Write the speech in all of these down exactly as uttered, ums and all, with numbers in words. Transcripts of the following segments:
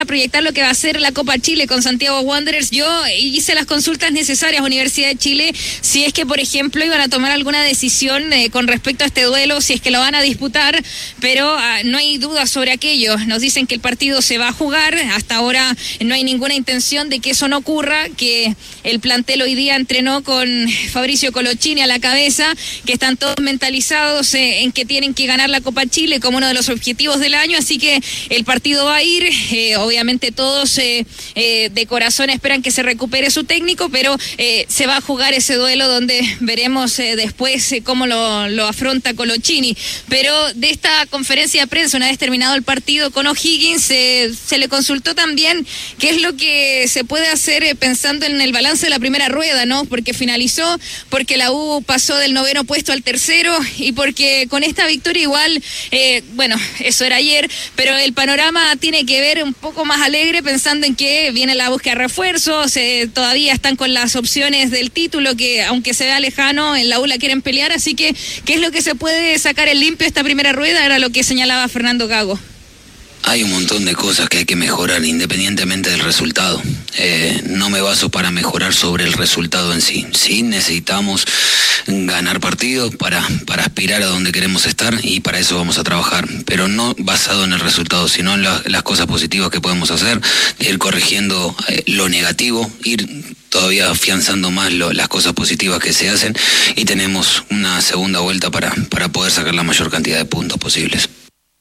proyectar lo que va a ser la Copa Chile con Santiago Wanderers, yo hice las consultas necesarias a Universidad de Chile, si es que, por ejemplo, iban a tomar alguna decisión eh, con respecto a este duelo, si es que lo van a disputar, pero ah, no hay duda sobre aquello. Nos dicen que el partido se va a jugar, hasta ahora no hay ninguna intención de que eso no ocurra, que el plantel hoy día entrenó con Fabricio Colochini a la cabeza, que están todos mentalizados eh, en que tienen que ganar la Copa Chile como uno de los objetivos del año, así que el partido va a ir, eh, obviamente todos eh, eh, de corazón esperan que se recupere su técnico, pero eh, se va a jugar ese duelo donde veremos eh, después eh, cómo lo, lo afronta Colochini. Pero de esta conferencia de prensa, una vez terminado el partido con O'Higgins, eh, se le consultó también qué es lo que se puede hacer eh, pensando en el balance de la primera rueda, ¿no? Porque finalizó, porque la U pasó del noveno puesto al tercero y porque con esta victoria igual, eh, bueno, eso era ayer, pero el panorama tiene que ver un poco más alegre pensando en que viene la búsqueda de refuerzos, eh, todavía están con las opciones del título que aunque se vea lejano, en la U la quieren pelear, así que ¿qué es lo que se puede sacar en limpio esta primera rueda? Era lo que señalaba Fernando Gago. Hay un montón de cosas que hay que mejorar independientemente del resultado. Eh, no me baso para mejorar sobre el resultado en sí. Sí necesitamos ganar partidos para, para aspirar a donde queremos estar y para eso vamos a trabajar, pero no basado en el resultado, sino en la, las cosas positivas que podemos hacer, ir corrigiendo eh, lo negativo, ir todavía afianzando más lo, las cosas positivas que se hacen y tenemos una segunda vuelta para, para poder sacar la mayor cantidad de puntos posibles.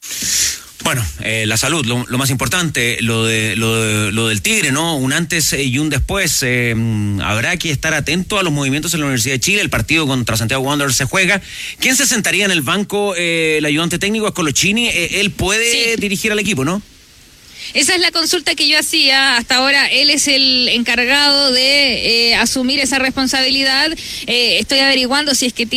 Bueno, eh, la salud, lo, lo más importante, lo de, lo de, lo del Tigre, ¿no? Un antes y un después. Eh, habrá que estar atento a los movimientos en la Universidad de Chile. El partido contra Santiago Wanderers se juega. ¿Quién se sentaría en el banco? Eh, el ayudante técnico es Colochini. Eh, él puede sí. dirigir al equipo, ¿no? Esa es la consulta que yo hacía hasta ahora. Él es el encargado de eh, asumir esa responsabilidad. Eh, estoy averiguando si es que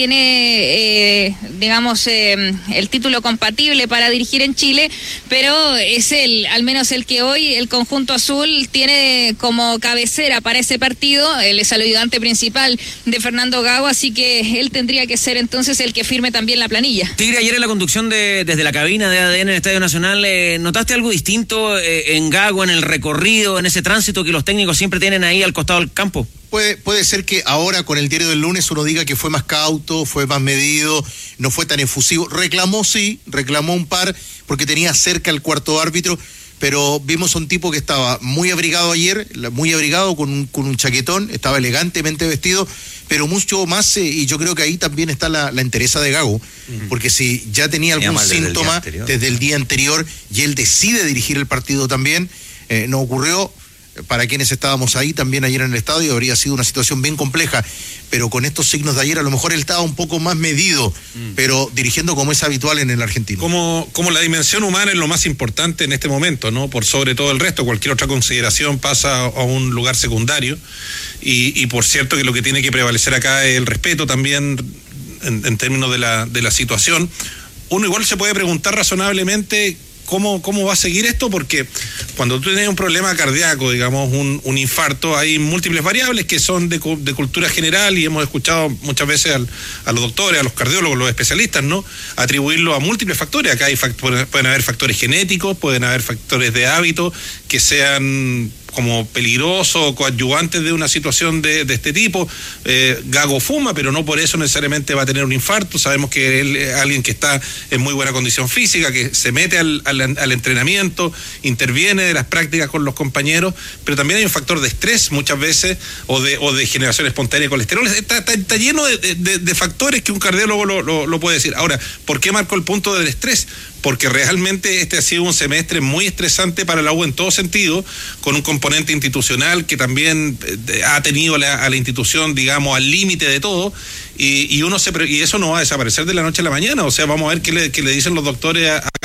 tiene, eh, digamos, eh, el título compatible para dirigir en Chile, pero es él, al menos el que hoy el conjunto azul tiene como cabecera para ese partido. Él es el ayudante principal de Fernando Gago, así que él tendría que ser entonces el que firme también la planilla. Tigre, ayer en la conducción de desde la cabina de A D N en el Estadio Nacional, eh, ¿notaste algo distinto en Gago, en el recorrido, en ese tránsito que los técnicos siempre tienen ahí al costado del campo? Puede, puede ser que ahora con el diario del lunes uno diga que fue más cauto, fue más medido, no fue tan efusivo. Reclamó sí, reclamó un par porque tenía cerca el cuarto árbitro, pero vimos a un tipo que estaba muy abrigado ayer, muy abrigado con un, con un chaquetón, estaba elegantemente vestido, pero mucho más, eh, y yo creo que ahí también está la, la entereza de Gago, uh-huh. porque si ya tenía algún desde síntoma el desde el día anterior y él decide dirigir el partido también, eh, no ocurrió. Para quienes estábamos ahí también ayer en el estadio habría sido una situación bien compleja, pero con estos signos de ayer a lo mejor él estaba un poco más medido, mm. pero dirigiendo como es habitual en el argentino. Como, como la dimensión humana es lo más importante en este momento, ¿no? Por sobre todo el resto, cualquier otra consideración pasa a un lugar secundario y, y por cierto que lo que tiene que prevalecer acá es el respeto también en, en términos de la, de la situación. Uno igual se puede preguntar razonablemente ¿Cómo, ¿Cómo va a seguir esto? Porque cuando tú tienes un problema cardíaco, digamos, un, un infarto, hay múltiples variables que son de, de cultura general y hemos escuchado muchas veces al, a los doctores, a los cardiólogos, los especialistas, ¿no? Atribuirlo a múltiples factores. Acá hay factores, pueden haber factores genéticos, pueden haber factores de hábito que sean como peligrosos o coadyuvantes de una situación de, de este tipo. Eh, Gago fuma, pero no por eso necesariamente va a tener un infarto. Sabemos que él es alguien que está en muy buena condición física, que se mete al, al, al entrenamiento, interviene de las prácticas con los compañeros, pero también hay un factor de estrés muchas veces o de, o de generación espontánea de colesterol. Está, está, está lleno de, de, de factores que un cardiólogo lo, lo, lo puede decir. Ahora, ¿por qué marcó el punto del estrés? Porque realmente este ha sido un semestre muy estresante para la U en todo sentido, con un componente institucional que también ha tenido la, a la institución, digamos, al límite de todo, y, y uno se y eso no va a desaparecer de la noche a la mañana. O sea, vamos a ver qué le, qué le dicen los doctores a, a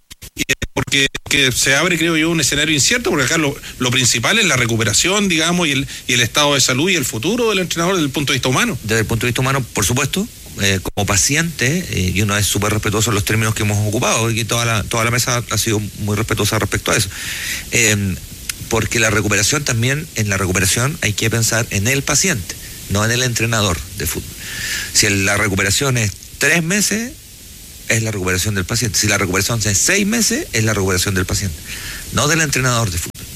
porque que se abre, creo yo, un escenario incierto, porque acá lo, lo principal es la recuperación, digamos, y el, y el estado de salud y el futuro del entrenador desde el punto de vista humano. Desde el punto de vista humano, por supuesto. Eh, como paciente, eh, y uno es súper respetuoso en los términos que hemos ocupado, y toda la, toda la mesa ha sido muy respetuosa respecto a eso. Eh, porque la recuperación también, en la recuperación hay que pensar en el paciente, no en el entrenador de fútbol. Si la recuperación es tres meses, es la recuperación del paciente. Si la recuperación es seis meses, es la recuperación del paciente, no del entrenador de fútbol.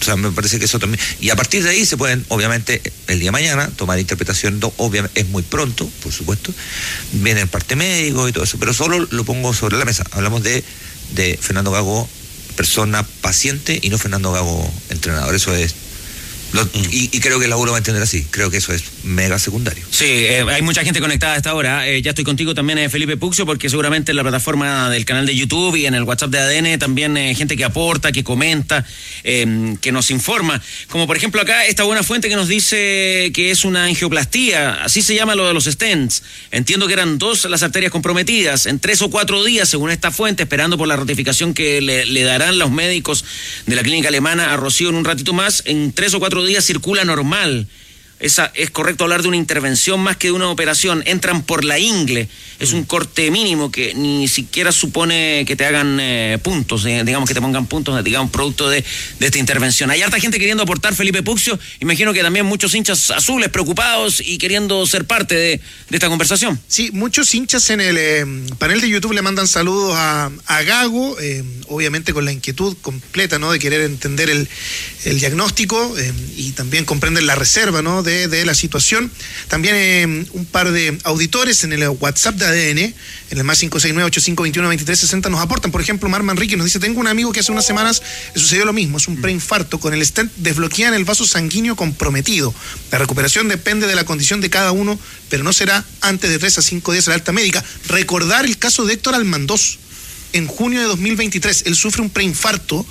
sea, me parece que eso también... Y a partir de ahí se pueden, obviamente, el día de mañana tomar interpretación, no, obviamente es muy pronto, por supuesto, viene el parte médico y todo eso, pero solo lo pongo sobre la mesa. Hablamos de, de Fernando Gago, persona paciente, y no Fernando Gago, entrenador. Eso es... Lo, y, y creo que la U lo va a entender así. Creo que eso es mega secundario. Sí, eh, hay mucha gente conectada a esta hora. Eh, ya estoy contigo también, eh, Felipe Puccio, porque seguramente en la plataforma del canal de YouTube y en el WhatsApp de A D N también eh, gente que aporta, que comenta, eh, que nos informa. Como por ejemplo acá esta buena fuente que nos dice que es una angioplastía, así se llama lo de los stents. Entiendo que eran dos las arterias comprometidas. En tres o cuatro días, según esta fuente, esperando por la ratificación que le, le darán los médicos de la clínica alemana a Rocío en un ratito más, en tres o cuatro días circula normal. Esa, es correcto hablar de una intervención más que de una operación. Entran por la ingle. Es un corte mínimo que ni siquiera supone que te hagan eh, puntos, eh, digamos que te pongan puntos, digamos, producto de, de esta intervención. Hay harta gente queriendo aportar, Felipe Puccio. Imagino que también muchos hinchas azules preocupados y queriendo ser parte de, de esta conversación. Sí, muchos hinchas en el eh, panel de YouTube le mandan saludos a, a Gago, eh, obviamente con la inquietud completa, ¿no?, de querer entender el, el diagnóstico eh, y también comprender la reserva, ¿no?, de, de la situación. También eh, un par de auditores en el WhatsApp de A D N, en el más cinco seis nueve, ocho cinco dos uno, dos tres seis cero, nos aportan. Por ejemplo, Mar Manrique nos dice: tengo un amigo que hace unas semanas le sucedió lo mismo, es un preinfarto, con el stent desbloquean el vaso sanguíneo comprometido. La recuperación depende de la condición de cada uno, pero no será antes de tres a cinco días a la alta médica. Recordar el caso de Héctor Almandós en junio de dos mil veintitrés. Él sufre un preinfarto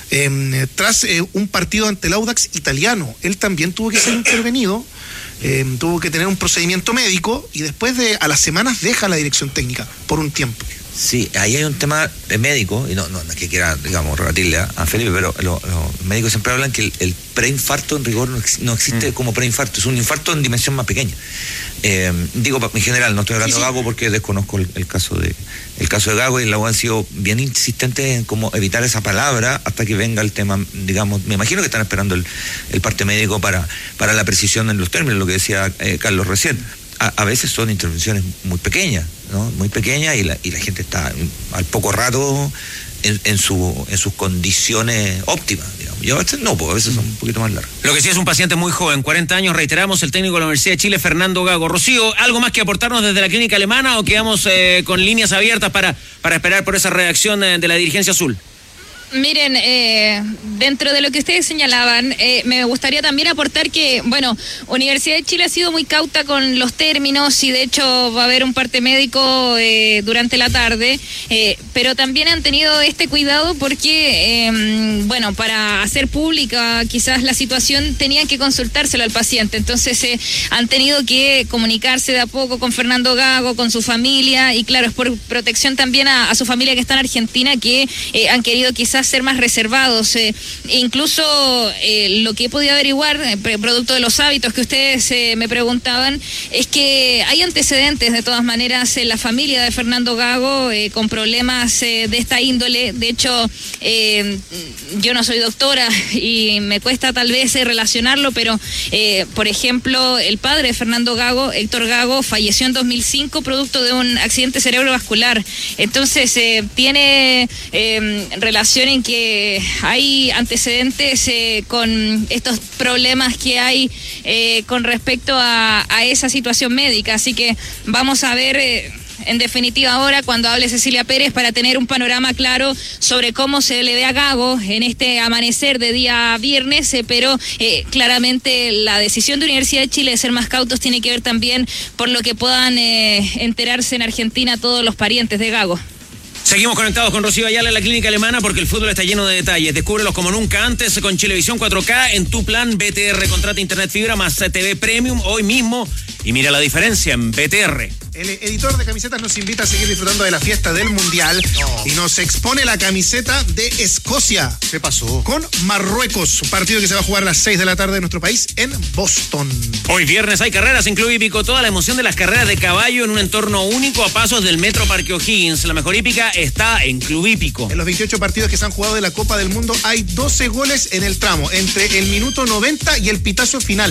eh, tras eh, un partido ante el Audax italiano. Él también tuvo que ser intervenido. Eh, tuvo que tener un procedimiento médico y después de a las semanas deja la dirección técnica por un tiempo. Sí, ahí hay un tema de médico, y no, no, no es que quiera, digamos, rebatirle a, a Felipe, pero los lo médicos siempre hablan que el, el preinfarto en rigor no, ex, no existe mm. como preinfarto, es un infarto en dimensión más pequeña. Eh, digo, en general, no estoy hablando sí, sí. de Gago porque desconozco el, el caso de el caso de Gago, y la U han sido bien insistentes en cómo evitar esa palabra hasta que venga el tema, digamos, me imagino que están esperando el, el parte médico para, para la precisión en los términos, lo que decía eh, Carlos recién. A, a veces son intervenciones muy pequeñas, ¿no? Muy pequeñas, y la, y la gente está al poco rato en, en, su, en sus condiciones óptimas, digamos. Y a veces no, pues a veces son un poquito más largas. Lo que sí es un paciente muy joven, cuarenta años, reiteramos, el técnico de la Universidad de Chile, Fernando Gago. Rocío, ¿algo más que aportarnos desde la clínica alemana o quedamos eh, con líneas abiertas para, para esperar por esa reacción eh, de la dirigencia azul? Miren, eh, dentro de lo que ustedes señalaban, eh, me gustaría también aportar que, bueno, Universidad de Chile ha sido muy cauta con los términos y de hecho va a haber un parte médico eh, durante la tarde, eh, pero también han tenido este cuidado porque, eh, bueno, para hacer pública quizás la situación tenían que consultárselo al paciente, entonces eh, han tenido que comunicarse de a poco con Fernando Gago, con su familia, y claro, es por protección también a, a su familia que está en Argentina, que eh, han querido quizás ser más reservados, eh, incluso eh, lo que he podido averiguar, eh, producto de los hábitos que ustedes eh, me preguntaban, es que hay antecedentes de todas maneras en la familia de Fernando Gago eh, con problemas eh, de esta índole. De hecho, eh, yo no soy doctora y me cuesta tal vez eh, relacionarlo, pero eh, por ejemplo, el padre de Fernando Gago, Héctor Gago, falleció en dos mil cinco producto de un accidente cerebrovascular. Entonces eh, tiene eh, relación en que hay antecedentes eh, con estos problemas que hay eh, con respecto a, a esa situación médica, así que vamos a ver eh, en definitiva ahora cuando hable Cecilia Pérez para tener un panorama claro sobre cómo se le ve a Gago en este amanecer de día viernes, eh, pero eh, claramente la decisión de Universidad de Chile de ser más cautos tiene que ver también por lo que puedan eh, enterarse en Argentina todos los parientes de Gago. Seguimos conectados con Rocío Ayala en la clínica alemana porque el fútbol está lleno de detalles. Descúbrelos como nunca antes con Chilevisión cuatro K en tu plan B T R. Contrata internet fibra más T V Premium hoy mismo y mira la diferencia en B T R. El editor de camisetas nos invita a seguir disfrutando de la fiesta del Mundial no. y nos expone la camiseta de Escocia. ¿Qué pasó? Con Marruecos, un partido que se va a jugar a las seis de la tarde en nuestro país en Boston. Hoy viernes hay carreras en Club Hípico, toda la emoción de las carreras de caballo en un entorno único a pasos del Metro Parque O'Higgins. La mejor hípica está en Club Hípico. En los veintiocho partidos que se han jugado de la Copa del Mundo hay doce goles en el tramo, entre el minuto noventa y el pitazo final.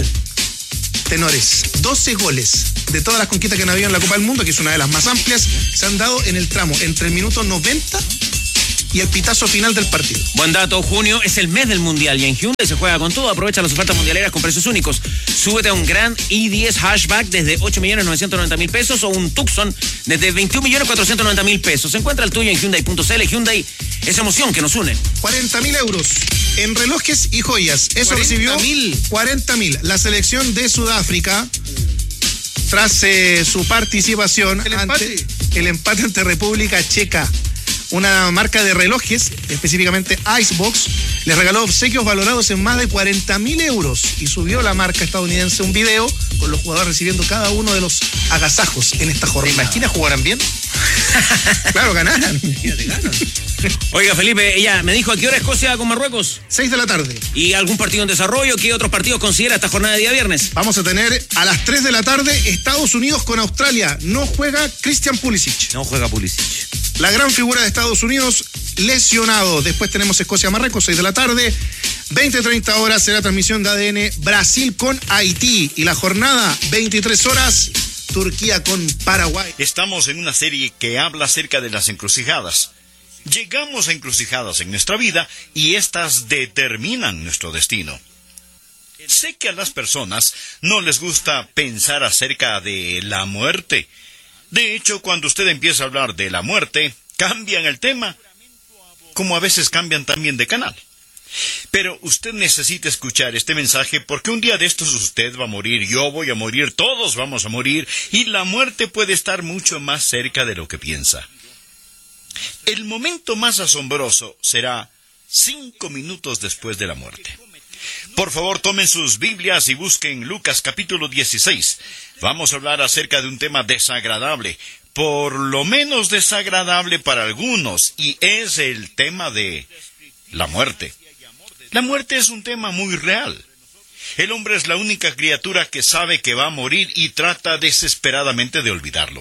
Tenores, doce goles de todas las conquistas que han habido en la Copa del Mundo, que es una de las más amplias, se han dado en el tramo entre el minuto noventa y el pitazo final del partido. Buen dato, junio es el mes del Mundial y en Hyundai se juega con todo. Aprovecha las ofertas mundialeras con precios únicos. Súbete a un Grand i diez Hatchback desde ocho millones novecientos noventa mil pesos o un Tucson desde veintiún millones cuatrocientos noventa mil pesos. Encuentra el tuyo en Hyundai punto c l. Hyundai es emoción que nos une. cuarenta mil euros en relojes y joyas. Eso recibió cuarenta mil. La selección de Sudáfrica, tras eh, su participación ¿El ante empate? el empate ante República Checa. Una marca de relojes, específicamente Icebox, les regaló obsequios valorados en más de cuarenta mil euros y subió la marca estadounidense un video con los jugadores recibiendo cada uno de los agasajos en esta ¿Te jornada. imaginas jugarán bien? Claro, ganaran. Oiga, Felipe, ella me dijo a qué hora Escocia con Marruecos. seis de la tarde. ¿Y algún partido en desarrollo? ¿Qué otros partidos considera esta jornada de día viernes? Vamos a tener a las tres de la tarde Estados Unidos con Australia. No juega Christian Pulisic. No juega Pulisic. La gran figura de Estados Unidos lesionado. Después tenemos Escocia-Marruecos, seis de la tarde. veinte treinta horas será transmisión de A D N Brasil con Haití. Y la jornada, veintitrés horas, Turquía con Paraguay. Estamos en una serie que habla acerca de las encrucijadas. Llegamos a encrucijadas en nuestra vida y éstas determinan nuestro destino. Sé que a las personas no les gusta pensar acerca de la muerte. De hecho, cuando usted empieza a hablar de la muerte, cambian el tema, como a veces cambian también de canal. Pero usted necesita escuchar este mensaje porque un día de estos usted va a morir, yo voy a morir, todos vamos a morir, y la muerte puede estar mucho más cerca de lo que piensa. El momento más asombroso será cinco minutos después de la muerte. Por favor, tomen sus Biblias y busquen Lucas capítulo dieciséis. Vamos a hablar acerca de un tema desagradable, por lo menos desagradable para algunos, y es el tema de la muerte. La muerte es un tema muy real. El hombre es la única criatura que sabe que va a morir y trata desesperadamente de olvidarlo.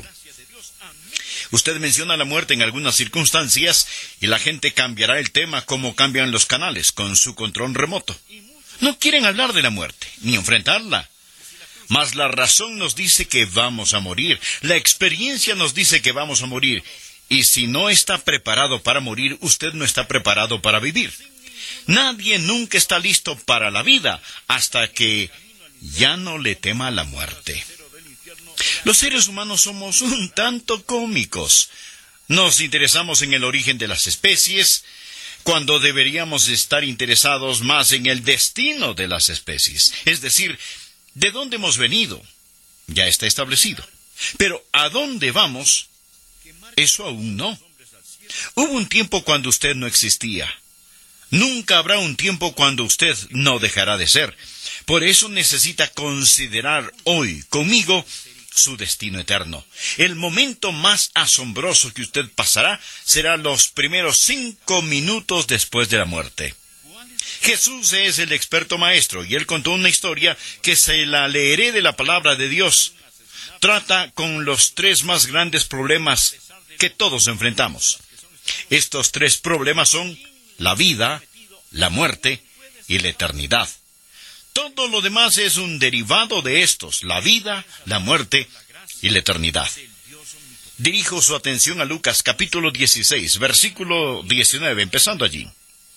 Usted menciona la muerte en algunas circunstancias y la gente cambiará el tema como cambian los canales con su control remoto. No quieren hablar de la muerte, ni enfrentarla. Mas la razón nos dice que vamos a morir. La experiencia nos dice que vamos a morir. Y si no está preparado para morir, usted no está preparado para vivir. Nadie nunca está listo para la vida hasta que ya no le tema la muerte. Los seres humanos somos un tanto cómicos. Nos interesamos en el origen de las especies, cuando deberíamos estar interesados más en el destino de las especies. Es decir, ¿de dónde hemos venido? Ya está establecido. Pero ¿a dónde vamos? Eso aún no. Hubo un tiempo cuando usted no existía. Nunca habrá un tiempo cuando usted no dejará de ser. Por eso necesita considerar hoy conmigo su destino eterno. El momento más asombroso que usted pasará será los primeros cinco minutos después de la muerte. Jesús es el experto maestro y él contó una historia que se la leeré de la palabra de Dios. Trata con los tres más grandes problemas que todos enfrentamos. Estos tres problemas son la vida, la muerte y la eternidad. Todo lo demás es un derivado de estos, la vida, la muerte y la eternidad. Dirijo su atención a Lucas capítulo dieciséis, versículo diecinueve, empezando allí.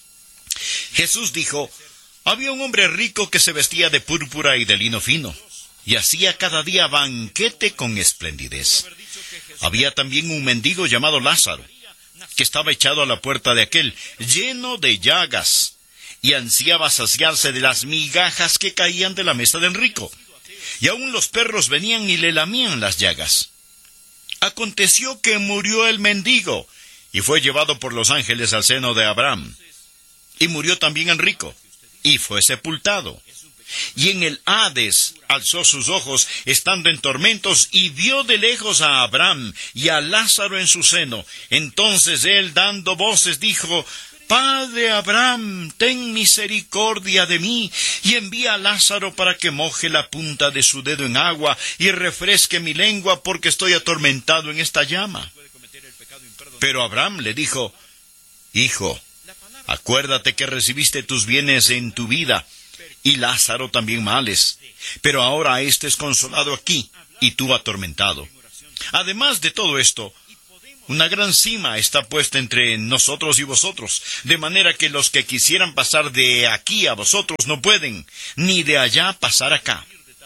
Jesús dijo, había un hombre rico que se vestía de púrpura y de lino fino, y hacía cada día banquete con esplendidez. Había también un mendigo llamado Lázaro, que estaba echado a la puerta de aquel, lleno de llagas, y ansiaba saciarse de las migajas que caían de la mesa del rico. Y aun los perros venían y le lamían las llagas. Aconteció que murió el mendigo, y fue llevado por los ángeles al seno de Abraham. Y murió también el rico, y fue sepultado. Y en el Hades alzó sus ojos, estando en tormentos, y vio de lejos a Abraham y a Lázaro en su seno. Entonces él, dando voces, dijo, Padre Abraham, ten misericordia de mí, y envía a Lázaro para que moje la punta de su dedo en agua, y refresque mi lengua, porque estoy atormentado en esta llama. Pero Abraham le dijo, Hijo, acuérdate que recibiste tus bienes en tu vida, y Lázaro también males, pero ahora éste es consolado aquí, y tú atormentado. Además de todo esto, Una gran cima está puesta entre nosotros y vosotros, de manera que los que quisieran pasar de aquí a vosotros no pueden, ni de allá pasar acá.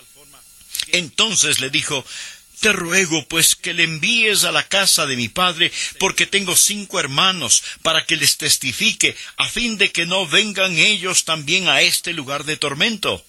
Entonces le dijo: Te ruego, pues, que le envíes a la casa de mi padre, porque tengo cinco hermanos, para que les testifique, a fin de que no vengan ellos también a este lugar de tormento.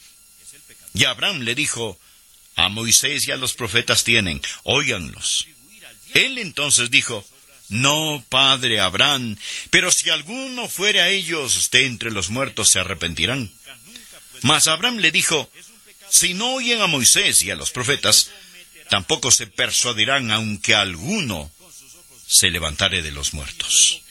Y Abraham le dijo: A Moisés y a los profetas tienen, óiganlos. Él entonces dijo: No, padre Abraham, pero si alguno fuere a ellos de entre los muertos, se arrepentirán. Mas Abraham le dijo: Si no oyen a Moisés y a los profetas, tampoco se persuadirán, aunque alguno se levantare de los muertos.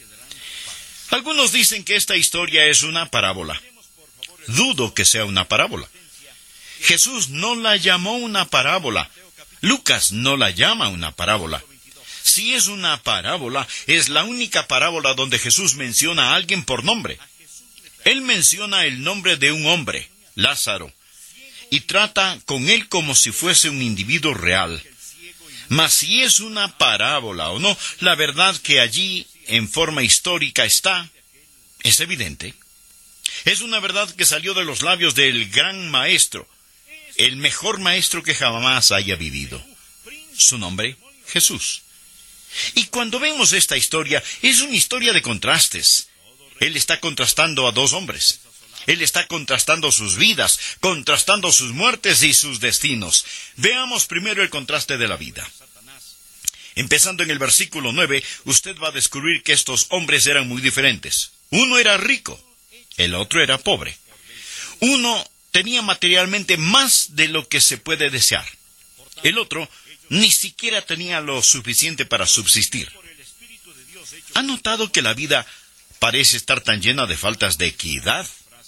Algunos dicen que esta historia es una parábola. Dudo que sea una parábola. Jesús no la llamó una parábola. Lucas no la llama una parábola. Si es una parábola, es la única parábola donde Jesús menciona a alguien por nombre. Él menciona el nombre de un hombre, Lázaro, y trata con él como si fuese un individuo real. Mas si es una parábola o no, la verdad que allí, en forma histórica, está, es evidente. Es una verdad que salió de los labios del gran maestro, el mejor maestro que jamás haya vivido. Su nombre, Jesús. Y cuando vemos esta historia, es una historia de contrastes. Él está contrastando a dos hombres. Él está contrastando sus vidas, contrastando sus muertes y sus destinos. Veamos primero el contraste de la vida. Empezando en el versículo nueve, usted va a descubrir que estos hombres eran muy diferentes. Uno era rico, el otro era pobre. Uno tenía materialmente más de lo que se puede desear. El otro ni siquiera tenía lo suficiente para subsistir. ¿Ha notado que la vida parece estar tan llena de faltas de equidad?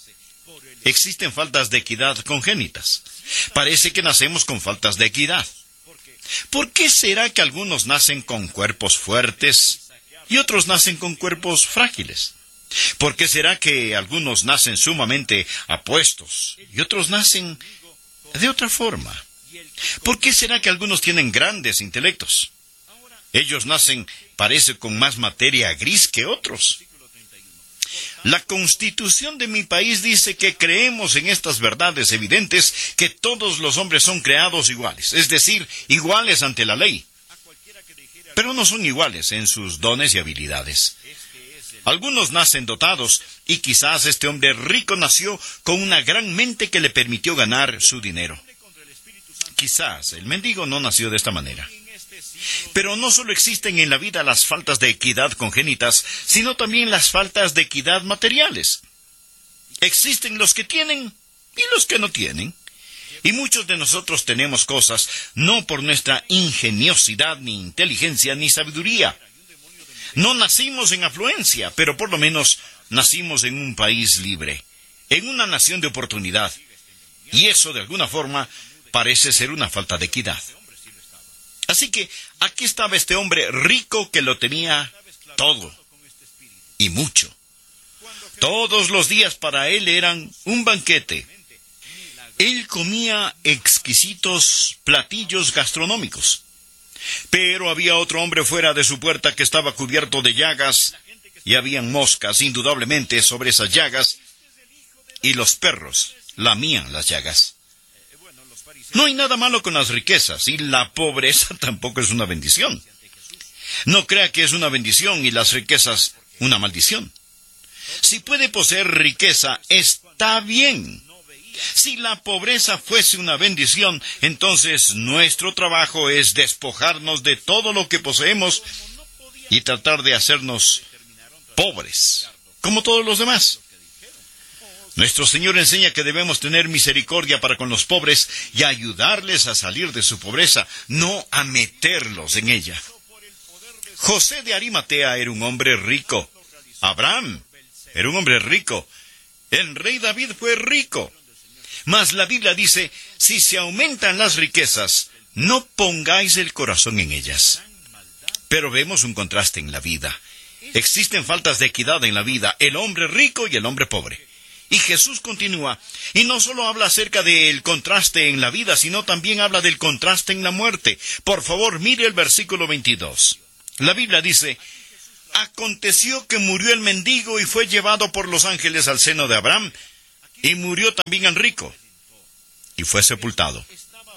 Existen faltas de equidad congénitas. Parece que nacemos con faltas de equidad. ¿Por qué será que algunos nacen con cuerpos fuertes y otros nacen con cuerpos frágiles? ¿Por qué será que algunos nacen sumamente apuestos y otros nacen de otra forma? ¿Por qué será que algunos tienen grandes intelectos? Ellos nacen, parece, con más materia gris que otros. La Constitución de mi país dice que creemos en estas verdades evidentes, que todos los hombres son creados iguales, es decir, iguales ante la ley. Pero no son iguales en sus dones y habilidades. Algunos nacen dotados, y quizás este hombre rico nació con una gran mente que le permitió ganar su dinero. Quizás el mendigo no nació de esta manera. Pero no solo existen en la vida las faltas de equidad congénitas, sino también las faltas de equidad materiales. Existen los que tienen y los que no tienen. Y muchos de nosotros tenemos cosas no por nuestra ingeniosidad, ni inteligencia, ni sabiduría. No nacimos en afluencia, pero por lo menos nacimos en un país libre, en una nación de oportunidad. Y eso, de alguna forma, parece ser una falta de equidad. Así que aquí estaba este hombre rico que lo tenía todo, y mucho. Todos los días para él eran un banquete. Él comía exquisitos platillos gastronómicos. Pero había otro hombre fuera de su puerta que estaba cubierto de llagas, y habían moscas, indudablemente, sobre esas llagas, y los perros lamían las llagas. No hay nada malo con las riquezas, y la pobreza tampoco es una bendición. No crea que es una bendición y las riquezas una maldición. Si puede poseer riqueza, está bien. Si la pobreza fuese una bendición, entonces nuestro trabajo es despojarnos de todo lo que poseemos y tratar de hacernos pobres, como todos los demás. Nuestro Señor enseña que debemos tener misericordia para con los pobres y ayudarles a salir de su pobreza, no a meterlos en ella. José de Arimatea era un hombre rico. Abraham era un hombre rico. El rey David fue rico. Mas la Biblia dice, si se aumentan las riquezas, no pongáis el corazón en ellas. Pero vemos un contraste en la vida. Existen faltas de equidad en la vida, el hombre rico y el hombre pobre. Y Jesús continúa, y no solo habla acerca del contraste en la vida, sino también habla del contraste en la muerte. Por favor, mire el versículo veintidós. La Biblia dice: aconteció que murió el mendigo y fue llevado por los ángeles al seno de Abraham, y murió también el rico, y fue sepultado.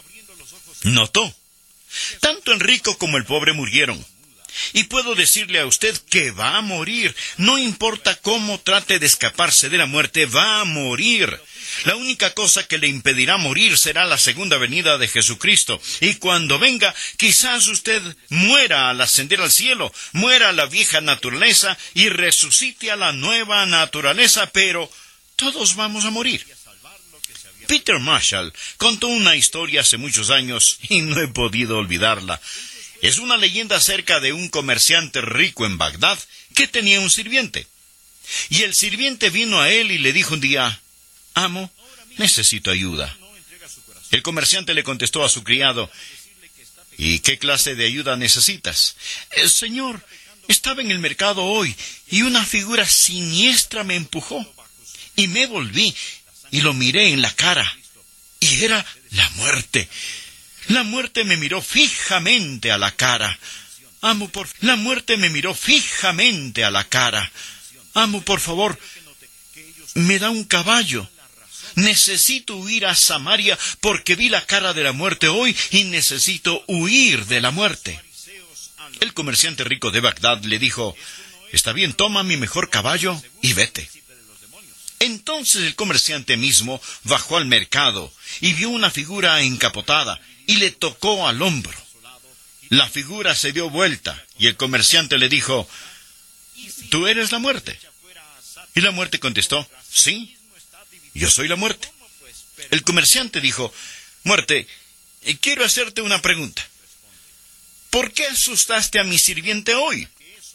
Notó, tanto el rico como el pobre murieron. Y puedo decirle a usted que va a morir. No importa cómo trate de escaparse de la muerte, va a morir. La única cosa que le impedirá morir será la segunda venida de Jesucristo. Y cuando venga, quizás usted muera al ascender al cielo, muera a la vieja naturaleza y resucite a la nueva naturaleza, pero todos vamos a morir. Peter Marshall contó una historia hace muchos años y no he podido olvidarla. Es una leyenda acerca de un comerciante rico en Bagdad que tenía un sirviente. Y el sirviente vino a él y le dijo un día: amo, necesito ayuda. El comerciante le contestó a su criado: ¿y qué clase de ayuda necesitas? El señor, estaba en el mercado hoy y una figura siniestra me empujó. Y me volví y lo miré en la cara. Y era la muerte. La muerte me miró fijamente a la cara. Amo, por... La muerte me miró fijamente a la cara. Amo, por favor, me da un caballo. Necesito huir a Samaria porque vi la cara de la muerte hoy y necesito huir de la muerte. El comerciante rico de Bagdad le dijo: está bien, toma mi mejor caballo y vete. Entonces el comerciante mismo bajó al mercado y vio una figura encapotada y le tocó al hombro. La figura se dio vuelta y el comerciante le dijo: ¿tú eres la muerte? Y la muerte contestó: sí, yo soy la muerte. El comerciante dijo: muerte, quiero hacerte una pregunta. ¿Por qué asustaste a mi sirviente hoy?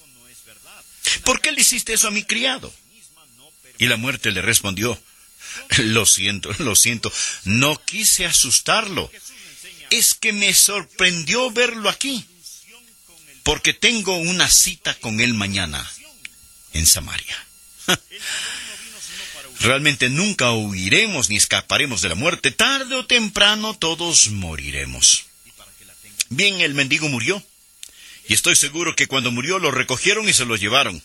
¿Por qué le hiciste eso a mi criado? Y la muerte le respondió: lo siento, lo siento, no quise asustarlo. Es que me sorprendió verlo aquí, porque tengo una cita con él mañana en Samaria. Realmente nunca huiremos ni escaparemos de la muerte. Tarde o temprano todos moriremos. Bien, el mendigo murió, y estoy seguro que cuando murió lo recogieron y se lo llevaron.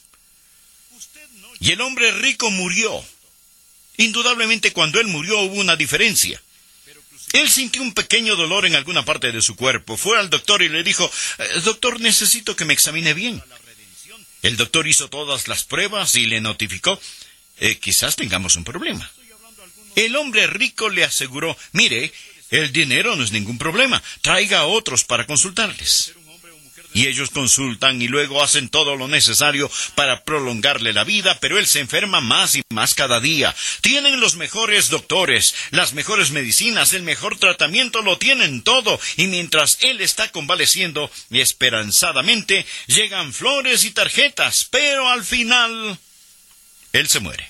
Y el hombre rico murió. Indudablemente cuando él murió hubo una diferencia. Él sintió un pequeño dolor en alguna parte de su cuerpo. Fue al doctor y le dijo: doctor, necesito que me examine bien. El doctor hizo todas las pruebas y le notificó: eh, quizás tengamos un problema. El hombre rico le aseguró: mire, el dinero no es ningún problema, traiga a otros para consultarles. Y ellos consultan y luego hacen todo lo necesario para prolongarle la vida, pero él se enferma más y más cada día. Tienen los mejores doctores, las mejores medicinas, el mejor tratamiento, lo tienen todo. Y mientras él está convaleciendo esperanzadamente, llegan flores y tarjetas, pero al final él se muere.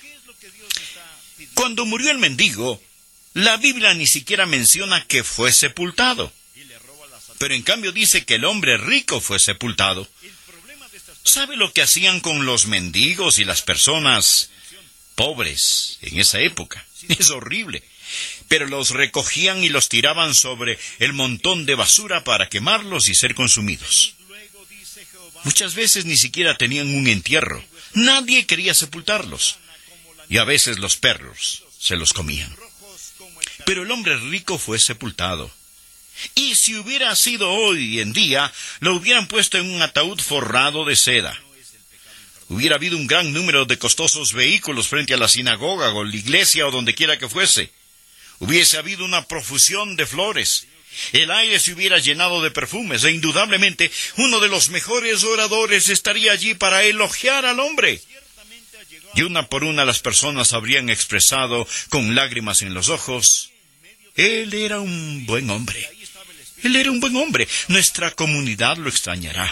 Cuando murió el mendigo, la Biblia ni siquiera menciona que fue sepultado. Pero en cambio dice que el hombre rico fue sepultado. ¿Sabe lo que hacían con los mendigos y las personas pobres en esa época? Es horrible. Pero los recogían y los tiraban sobre el montón de basura para quemarlos y ser consumidos. Muchas veces ni siquiera tenían un entierro. Nadie quería sepultarlos. Y a veces los perros se los comían. Pero el hombre rico fue sepultado. Y si hubiera sido hoy en día, lo hubieran puesto en un ataúd forrado de seda. Hubiera habido un gran número de costosos vehículos frente a la sinagoga o la iglesia o donde quiera que fuese. Hubiese habido una profusión de flores. El aire se hubiera llenado de perfumes e indudablemente uno de los mejores oradores estaría allí para elogiar al hombre. Y una por una las personas habrían expresado con lágrimas en los ojos: él era un buen hombre. Él era un buen hombre. Nuestra comunidad lo extrañará.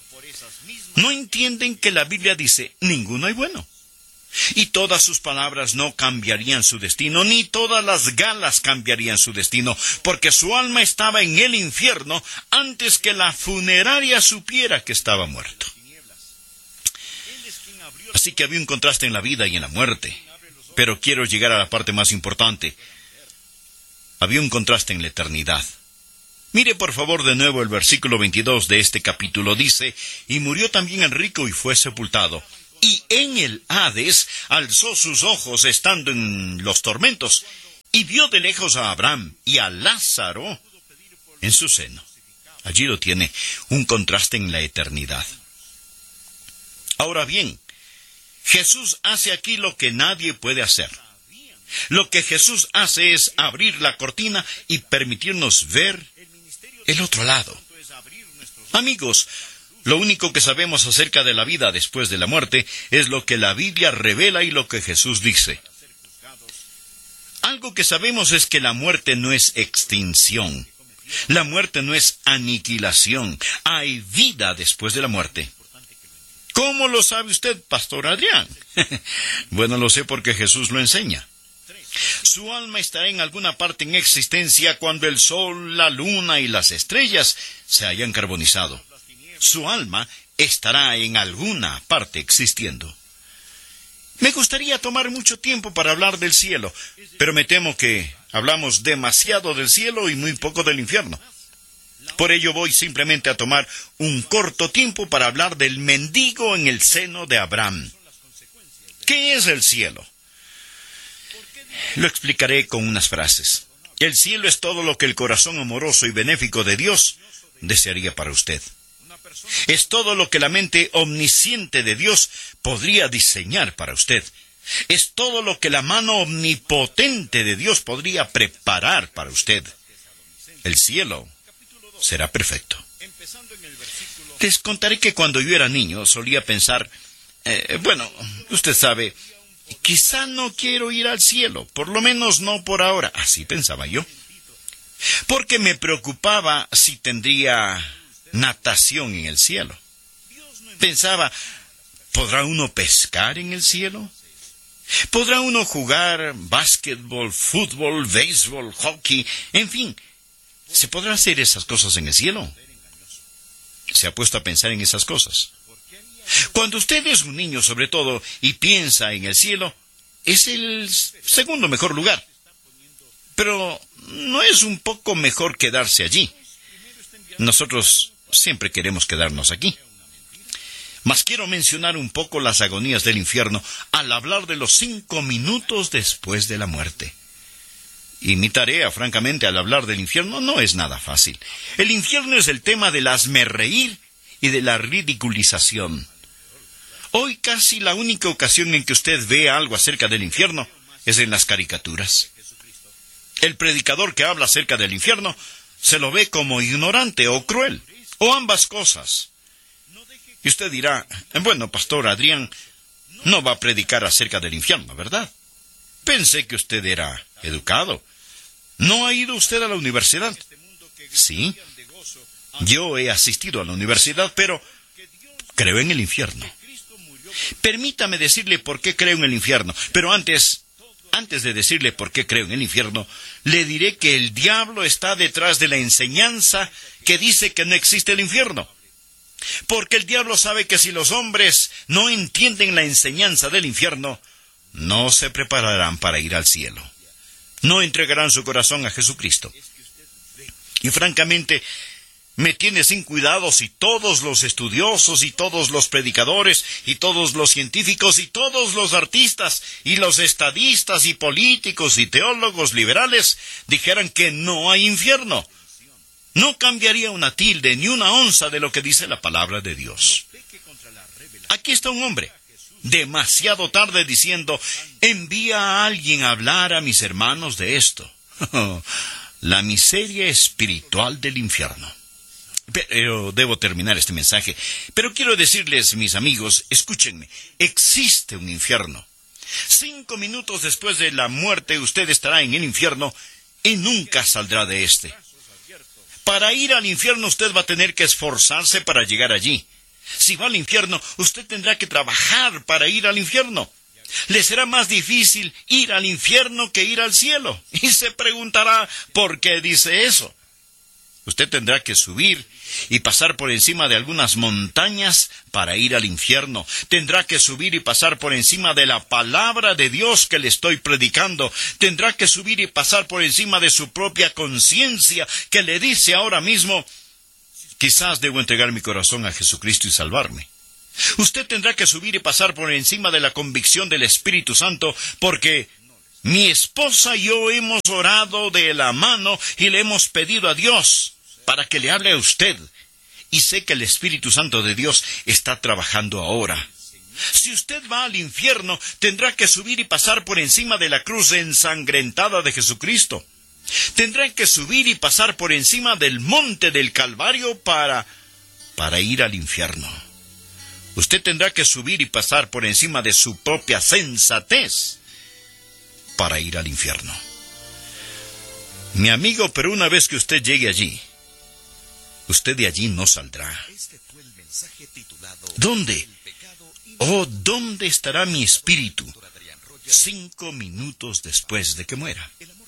No entienden que la Biblia dice: ninguno hay bueno. Y todas sus palabras no cambiarían su destino, ni todas las galas cambiarían su destino, porque su alma estaba en el infierno antes que la funeraria supiera que estaba muerto. Así que había un contraste en la vida y en la muerte. Pero quiero llegar a la parte más importante. Había un contraste en la eternidad. Mire por favor de nuevo el versículo veintidós de este capítulo. Dice, y murió también el rico y fue sepultado. Y en el Hades alzó sus ojos estando en los tormentos, y vio de lejos a Abraham y a Lázaro en su seno. Allí lo tiene, un contraste en la eternidad. Ahora bien, Jesús hace aquí lo que nadie puede hacer. Lo que Jesús hace es abrir la cortina y permitirnos ver el otro lado. Amigos, lo único que sabemos acerca de la vida después de la muerte es lo que la Biblia revela y lo que Jesús dice. Algo que sabemos es que la muerte no es extinción. La muerte no es aniquilación. Hay vida después de la muerte. ¿Cómo lo sabe usted, Pastor Adrián? Bueno, lo sé porque Jesús lo enseña. Su alma estará en alguna parte en existencia cuando el sol, la luna y las estrellas se hayan carbonizado. Su alma estará en alguna parte existiendo. Me gustaría tomar mucho tiempo para hablar del cielo, pero me temo que hablamos demasiado del cielo y muy poco del infierno. Por ello voy simplemente a tomar un corto tiempo para hablar del mendigo en el seno de Abraham. ¿Qué es el cielo? Lo explicaré con unas frases. El cielo es todo lo que el corazón amoroso y benéfico de Dios desearía para usted. Es todo lo que la mente omnisciente de Dios podría diseñar para usted. Es todo lo que la mano omnipotente de Dios podría preparar para usted. El cielo será perfecto. Les contaré que cuando yo era niño solía pensar, eh, bueno, usted sabe, quizá no quiero ir al cielo, por lo menos no por ahora. Así pensaba yo. Porque me preocupaba si tendría natación en el cielo. Pensaba, ¿podrá uno pescar en el cielo? ¿Podrá uno jugar básquetbol, fútbol, béisbol, hockey? En fin, ¿se podrá hacer esas cosas en el cielo? ¿Se ha puesto a pensar en esas cosas? Cuando usted es un niño, sobre todo, y piensa en el cielo, es el segundo mejor lugar. Pero ¿no es un poco mejor quedarse allí? Nosotros siempre queremos quedarnos aquí. Mas quiero mencionar un poco las agonías del infierno al hablar de los cinco minutos después de la muerte. Y mi tarea, francamente, al hablar del infierno no es nada fácil. El infierno es el tema del hazmerreír y de la ridiculización. Hoy casi la única ocasión en que usted ve algo acerca del infierno es en las caricaturas. El predicador que habla acerca del infierno se lo ve como ignorante o cruel, o ambas cosas. Y usted dirá, bueno, Pastor Adrián no va a predicar acerca del infierno, ¿verdad? Pensé que usted era educado. ¿No ha ido usted a la universidad? Sí, yo he asistido a la universidad, pero creo en el infierno. Permítame decirle por qué creo en el infierno, pero antes, antes de decirle por qué creo en el infierno, le diré que el diablo está detrás de la enseñanza que dice que no existe el infierno. Porque el diablo sabe que si los hombres no entienden la enseñanza del infierno, no se prepararán para ir al cielo. No entregarán su corazón a Jesucristo. Y francamente, me tiene sin cuidado si todos los estudiosos y todos los predicadores y todos los científicos y todos los artistas y los estadistas y políticos y teólogos liberales dijeran que no hay infierno. No cambiaría una tilde ni una onza de lo que dice la palabra de Dios. Aquí está un hombre, demasiado tarde diciendo, envía a alguien a hablar a mis hermanos de esto. La miseria espiritual del infierno. Pero debo terminar este mensaje. Pero quiero decirles, mis amigos, escúchenme, existe un infierno. Cinco minutos después de la muerte usted estará en el infierno y nunca saldrá de este. Para ir al infierno usted va a tener que esforzarse para llegar allí. Si va al infierno, usted tendrá que trabajar para ir al infierno. Le será más difícil ir al infierno que ir al cielo. Y se preguntará, ¿por qué dice eso? Usted tendrá que subir y pasar por encima de algunas montañas para ir al infierno. Tendrá que subir y pasar por encima de la palabra de Dios que le estoy predicando. Tendrá que subir y pasar por encima de su propia conciencia que le dice ahora mismo, quizás debo entregar mi corazón a Jesucristo y salvarme. Usted tendrá que subir y pasar por encima de la convicción del Espíritu Santo, porque mi esposa y yo hemos orado de la mano y le hemos pedido a Dios para que le hable a usted. Y sé que el Espíritu Santo de Dios está trabajando ahora. Si usted va al infierno, tendrá que subir y pasar por encima de la cruz ensangrentada de Jesucristo. Tendrá que subir y pasar por encima del monte del Calvario para, para ir al infierno. Usted tendrá que subir y pasar por encima de su propia sensatez para ir al infierno. Mi amigo, pero una vez que usted llegue allí, usted de allí no saldrá. ¿Dónde? Oh, ¿dónde estará mi espíritu cinco minutos después de que muera?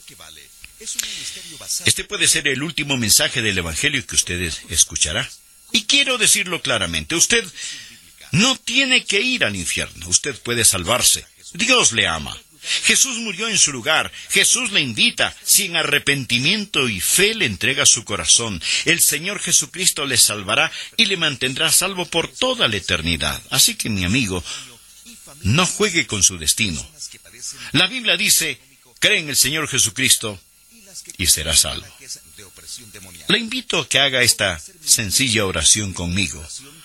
Este puede ser el último mensaje del Evangelio que usted escuchará. Y quiero decirlo claramente, usted no tiene que ir al infierno, usted puede salvarse. Dios le ama. Jesús murió en su lugar. Jesús le invita. Si en arrepentimiento y fe le entrega su corazón, el Señor Jesucristo le salvará y le mantendrá salvo por toda la eternidad. Así que, mi amigo, no juegue con su destino. La Biblia dice, cree en el Señor Jesucristo y será salvo. Le invito a que haga esta sencilla oración conmigo.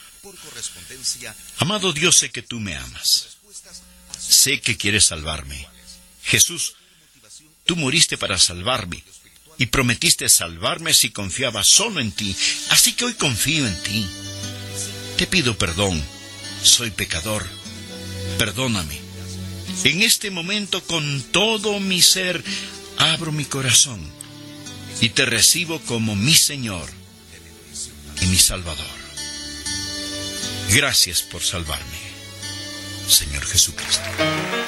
Amado Dios, sé que tú me amas. Sé que quieres salvarme. Jesús, tú moriste para salvarme y prometiste salvarme si confiaba solo en ti. Así que hoy confío en ti. Te pido perdón. Soy pecador. Perdóname. En este momento, con todo mi ser, abro mi corazón y te recibo como mi Señor y mi Salvador. Gracias por salvarme, Señor Jesucristo.